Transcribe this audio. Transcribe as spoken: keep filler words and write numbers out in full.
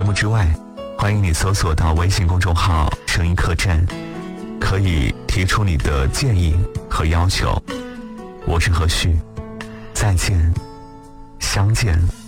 目之外，欢迎你搜索到微信公众号声音客栈，可以提出你的建议和要求。我是何旭，再见，相见。